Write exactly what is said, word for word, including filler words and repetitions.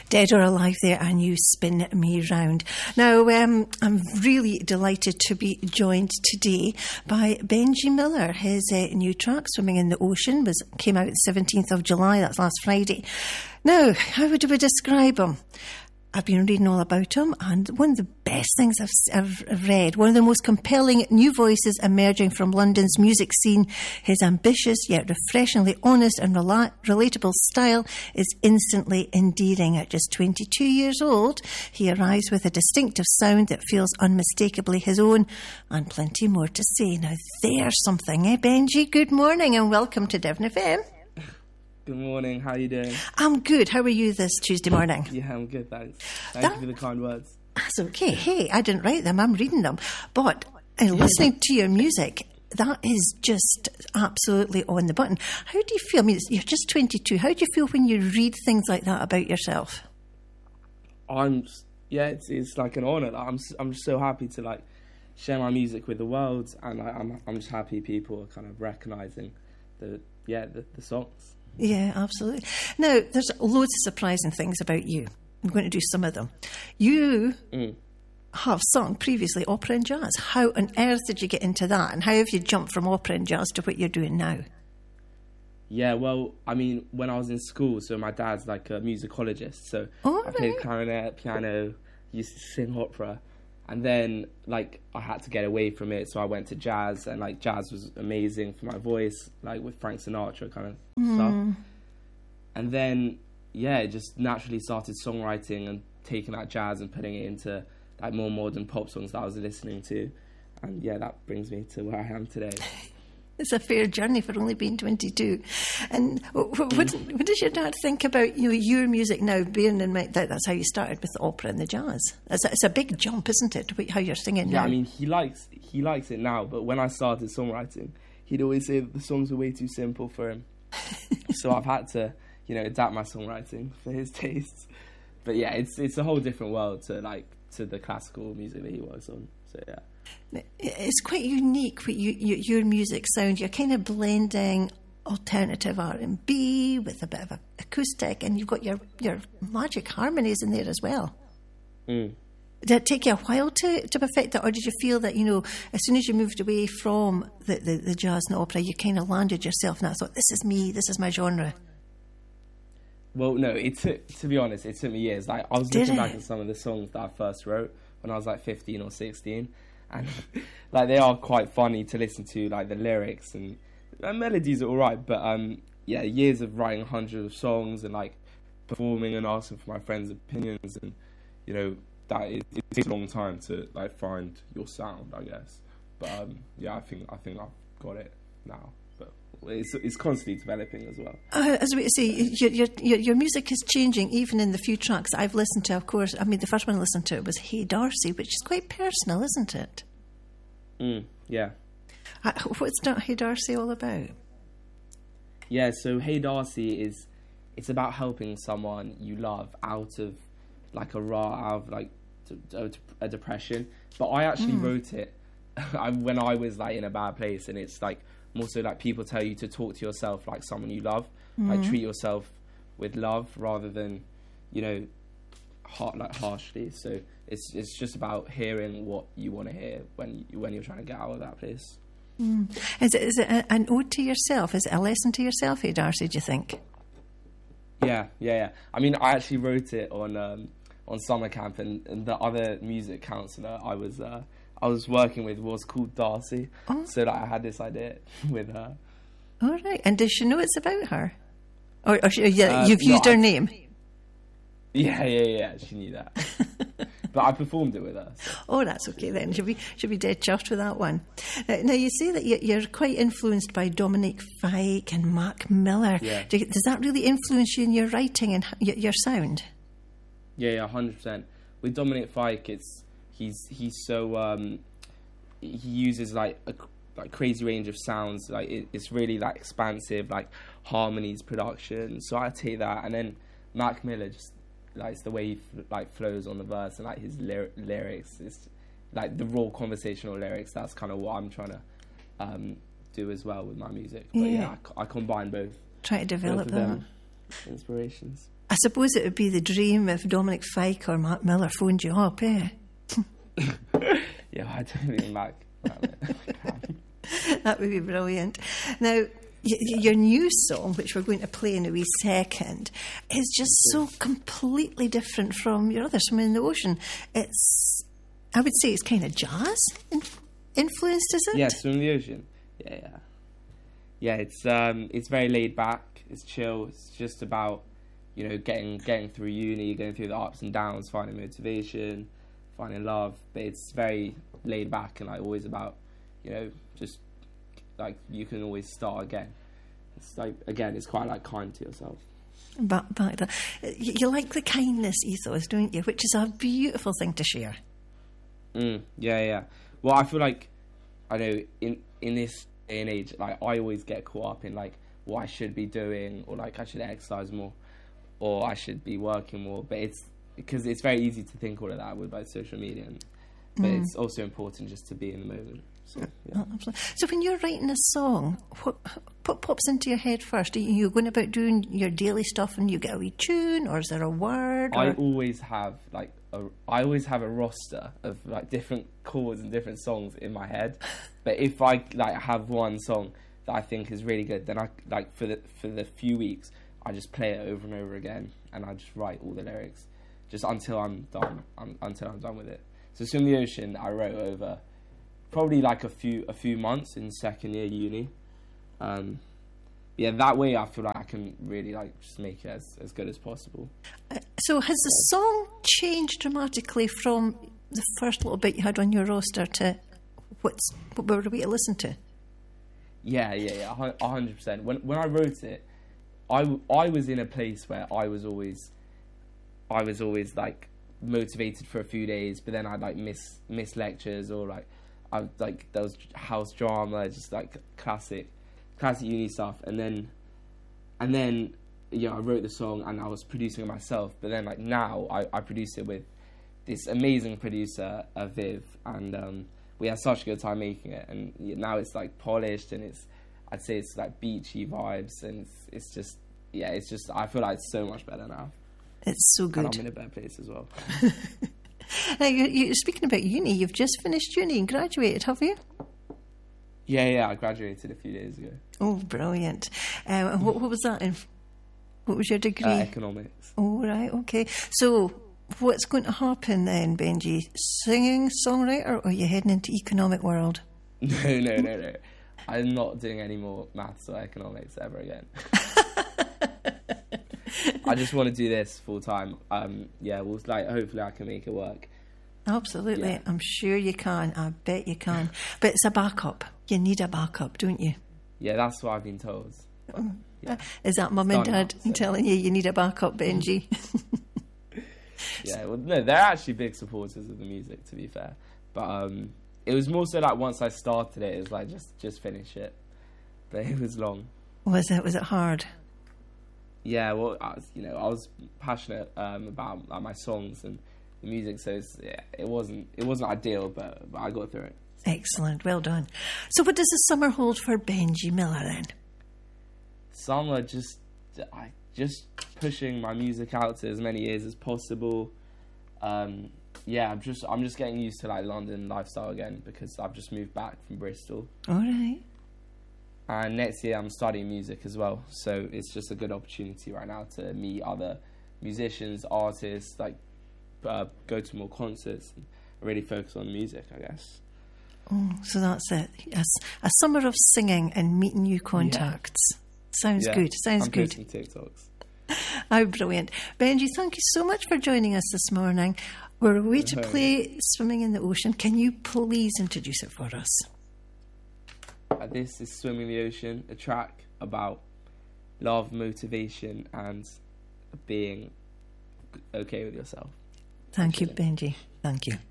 Dead or Alive there, and You Spin Me Round. Now, um, I'm really delighted to be joined today by Benji Miller. His uh, new track, Swimming in the Ocean, was came out the seventeenth of July, that's last Friday. Now, how would we describe him? I've been reading all about him, and one of the best things I've, I've read, one of the most compelling new voices emerging from London's music scene, his ambitious yet refreshingly honest and rela- relatable style is instantly endearing. At just twenty-two years old, he arrives with a distinctive sound that feels unmistakably his own, and plenty more to say. Now, there's something, eh, Benji? Good morning and welcome to Devon F M. Good morning, how are you doing? I'm good. How are you this Tuesday morning? Yeah, I'm good, thanks. Thank that, you for the kind words. That's okay. Hey, I didn't write them, I'm reading them. But uh, listening to your music, that is just absolutely on the button. How do you feel? I mean, you're just twenty-two. How do you feel when you read things like that about yourself? I'm, yeah, it's it's like an honour. I'm I'm so happy to like share my music with the world, and like, I'm I'm just happy people are kind of recognising the yeah the, the songs. Yeah, absolutely. Now, there's loads of surprising things about you. I'm going to do some of them. You mm. have sung previously opera and jazz. How on earth did you get into that? And how have you jumped from opera and jazz to what you're doing now? Yeah, well, I mean, when I was in school, so my dad's like a musicologist. So oh, I right. played clarinet, piano, used to sing opera. And then, like, I had to get away from it, so I went to jazz, and, like, jazz was amazing for my voice, like, with Frank Sinatra kind of mm. stuff. And then, yeah, it just naturally started songwriting and taking that jazz and putting it into, like, more modern pop songs that I was listening to. And, yeah, that brings me to where I am today. It's a fair journey for only being twenty-two. And what, what, what does your dad think about, you know, your music now, bearing in mind that that's how you started with the opera and the jazz? It's a, it's a big jump, isn't it, how you're singing yeah, now? Yeah, I mean, he likes he likes it now, but when I started songwriting, he'd always say that the songs were way too simple for him. So I've had to, you know, adapt my songwriting for his tastes. But yeah, it's it's a whole different world to like to the classical music that he works on. So yeah. It's quite unique what you, you, your music sound. You're kind of blending alternative R and B with a bit of a acoustic, and you've got your, your magic harmonies in there as well. Mm. Did it take you a while to, to perfect that, or did you feel that, you know, as soon as you moved away from the, the, the jazz and opera, you kind of landed yourself and I thought, this is me, this is my genre? Well, no, it took, to be honest, it took me years. Like, I was Did looking it? back at some of the songs that I first wrote when I was like fifteen or sixteen, and like they are quite funny to listen to, like the lyrics and, and melodies are alright, but um yeah, years of writing hundreds of songs and like performing and asking for my friends' opinions, and you know that it, it takes a long time to like find your sound, I guess. But um yeah, I think I think I've got it now. But it's it's constantly developing as well. Uh, as we say, your, your your your music is changing, even in the few tracks I've listened to. Of course, I mean the first one I listened to was "Hey Darcy," which is quite personal, isn't it? Mm, yeah. Uh, what's not "Hey Darcy" all about? Yeah, so "Hey Darcy" is it's about helping someone you love out of like a raw, out of like a, a depression. But I actually mm. wrote it when I was like in a bad place, and it's like. More so like people tell you to talk to yourself like someone you love, mm-hmm. like treat yourself with love rather than, you know, heart like harshly. So it's it's just about hearing what you want to hear when you, when you're trying to get out of that place. Mm. Is it is it a, an ode to yourself? Is it a lesson to yourself, hey Darcy? Do you think? Yeah, yeah, yeah. I mean, I actually wrote it on um, on summer camp, and, and the other music counsellor I was. Uh, I was working with was called Darcy, oh. so that I had this idea with her. All right, and does she know it's about her, or, or she, yeah, uh, you've no, used her I, name? Yeah, yeah, yeah. She knew that, but I performed it with her. So. Oh, that's okay then. She'll be she'll be dead chuffed with that one. Uh, now you say that you're quite influenced by Dominic Fike and Mac Miller. Yeah. Do you, does that really influence you in your writing and your sound? Yeah, yeah, hundred percent. With Dominic Fike, it's. He's he's so um, he uses like a like crazy range of sounds. Like it, it's really like expansive, like harmonies, production. So I take that, and then Mac Miller just like it's the way he f- like flows on the verse and like his lyr- lyrics. It's like the raw conversational lyrics. That's kind of what I'm trying to um, do as well with my music. But yeah, yeah I, I combine both. Try to develop both of that. them inspirations. I suppose it would be the dream if Dominic Fike or Mark Miller phoned you up, eh? Yeah, I don't think Mac. That would be brilliant. Now, y- your new song, which we're going to play in a wee second, is just so completely different from your others, Swimming in the Ocean. It's, I would say it's kind of jazz in- influenced, is it? Yeah, Swimming in the Ocean. Yeah, yeah. Yeah, it's um, it's very laid back. It's chill. It's just about, you know, getting getting through uni, going through the ups and downs, finding motivation, finding love. But it's very laid back and like always about, you know, just like you can always start again. It's like, again, it's quite like kind to yourself. Back, back that. You, you like the kindness ethos, don't you? Which is a beautiful thing to share. Mm, yeah, yeah. Well, I feel like, I know, in, in this day and age, like, I always get caught up in, like, what I should be doing, or, like, I should exercise more, or I should be working more. But it's, because it's very easy to think all of that with, like, social media. And, but mm. it's also important just to be in the moment. So, yeah. Oh, absolutely. So when you're writing a song, what, what pops into your head first? Are you going about doing your daily stuff and you get a wee tune, or is there a word? Or? I always have like a, I always have a roster of like different chords and different songs in my head. But if I like have one song that I think is really good, then I like for the for the few weeks I just play it over and over again, and I just write all the lyrics just until I'm done. I'm, until I'm done with it. So Swim in the Ocean, I wrote over probably like a few a few months in second year uni. Um, yeah, that way I feel like I can really like just make it as, as good as possible. Uh, so has the song changed dramatically from the first little bit you had on your roster to what's what were we to listen to? Yeah, yeah, yeah, a hundred percent. When when I wrote it, I, I was in a place where I was always, I was always like motivated for a few days, but then I'd like miss miss lectures, or like I like there was house drama, just like classic, classic uni stuff, and then, and then, you know, I wrote the song and I was producing it myself. But then, like now, I, I produce it with this amazing producer, uh, Viv, and um, we had such a good time making it. And now it's like polished, and it's, I'd say it's like beachy vibes, and it's, it's just, yeah, it's just, I feel like it's so much better now. It's so good. And I'm in a better place as well. Now, you're, you're speaking about uni. You've just finished uni and graduated, have you? Yeah, yeah, I graduated a few days ago. Oh, brilliant. Um, and what, what was that in? What was your degree? Uh, economics. Oh, right, okay. So, what's going to happen then, Benji? Singing, songwriter, or are you heading into economic world? No, no, no, no. I'm not doing any more maths or economics ever again. I just want to do this full time. Um, yeah, well, like hopefully I can make it work. Absolutely, yeah. I'm sure you can. I bet you can. But it's a backup. You need a backup, don't you? Yeah, that's what I've been told. But, yeah. Is that mum and dad up, so. telling you you need a backup, Benji? Yeah, well, no, they're actually big supporters of the music, to be fair. But um, it was more so like once I started it, it was like just just finish it. But it was long. Was it? Was it hard? Yeah, well, I was, you know, I was passionate um, about like, my songs and the music, so it's, yeah, it wasn't it wasn't ideal, but, but I got through it. Excellent, well done. So, what does the summer hold for Benji Miller then? Summer, just I just pushing my music out to as many years as possible. Um, yeah, I'm just I'm just getting used to like London lifestyle again, because I've just moved back from Bristol. All right. And next year I'm studying music as well, so it's just a good opportunity right now to meet other musicians, artists, like uh, go to more concerts, and really focus on music, I guess. Oh, so that's it. A, a summer of singing and meeting new contacts. Yeah. Sounds yeah. good. Sounds I'm good. posting TikToks. Oh, brilliant. Benji, thank you so much for joining us this morning. We're away to play Swimming in the Ocean. Can you please introduce it for us? Uh, this is Swimming in the Ocean, a track about love, motivation, and being okay with yourself. Thank you, Benji. Thank you.